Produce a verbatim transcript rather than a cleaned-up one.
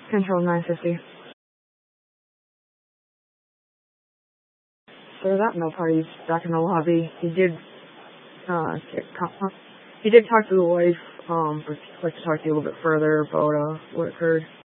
Control nine fifty. So that no party's back in the lobby. He did, uh, get, he did talk to the wife, um, but I'd like to talk to you a little bit further about, uh, what occurred.